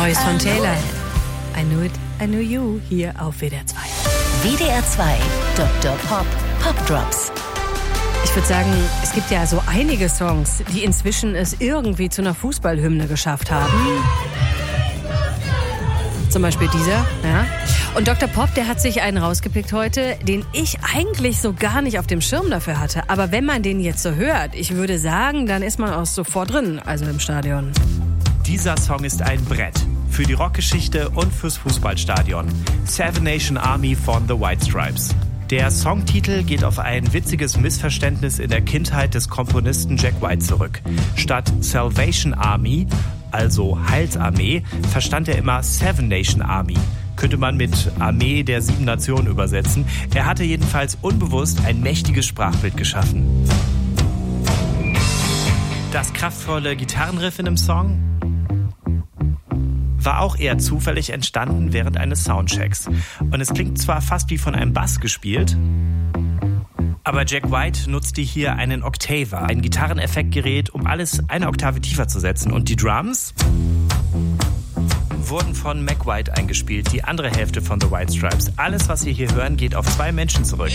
Neues von Taylor. I Knew It, I Knew You, hier auf WDR 2. WDR 2, Dr. Pop, Pop Drops. Ich würde sagen, es gibt ja so einige Songs, die inzwischen es irgendwie zu einer Fußballhymne geschafft haben. Zum Beispiel dieser, ja. Und Dr. Pop, der hat sich einen rausgepickt heute, den ich eigentlich so gar nicht auf dem Schirm dafür hatte. Aber wenn man den jetzt so hört, ich würde sagen, dann ist man auch sofort drin, also im Stadion. Dieser Song ist ein Brett. Für die Rockgeschichte und fürs Fußballstadion. Seven Nation Army von The White Stripes. Der Songtitel geht auf ein witziges Missverständnis in der Kindheit des Komponisten Jack White zurück. Statt Salvation Army, also Heilsarmee, verstand er immer Seven Nation Army. Könnte man mit Armee der 7 Nationen übersetzen. Er hatte jedenfalls unbewusst ein mächtiges Sprachbild geschaffen. Das kraftvolle Gitarrenriff in dem Song war auch eher zufällig entstanden während eines Soundchecks. Und es klingt zwar fast wie von einem Bass gespielt, aber Jack White nutzte hier einen Octaver, ein Gitarreneffektgerät, um alles eine Oktave tiefer zu setzen. Und die Drums wurden von Mac White eingespielt, die andere Hälfte von The White Stripes. Alles, was wir hier hören, geht auf 2 Menschen zurück.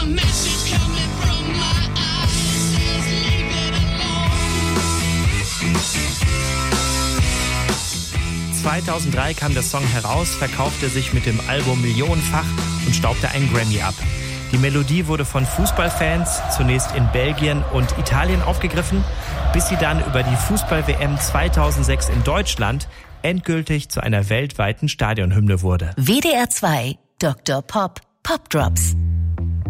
2003 kam der Song heraus, verkaufte sich mit dem Album millionenfach und staubte einen Grammy ab. Die Melodie wurde von Fußballfans zunächst in Belgien und Italien aufgegriffen, bis sie dann über die Fußball-WM 2006 in Deutschland endgültig zu einer weltweiten Stadionhymne wurde. WDR 2, Dr. Pop, Pop Drops.